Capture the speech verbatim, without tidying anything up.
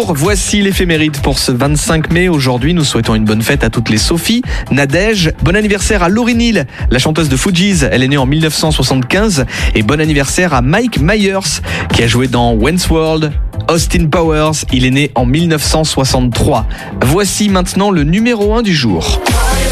jour. Voici l'éphéméride pour ce vingt-cinq mai. Aujourd'hui, nous souhaitons une bonne fête à toutes les Sophie, Nadège. Bon anniversaire à Lauryn Hill, la chanteuse de Fugees. Elle est née en mille neuf cent soixante-quinze. Et bon anniversaire à Mike Myers, qui a joué dans Wayne's World. Austin Powers, il est né en mille neuf cent soixante-trois. Voici maintenant le numéro un du jour.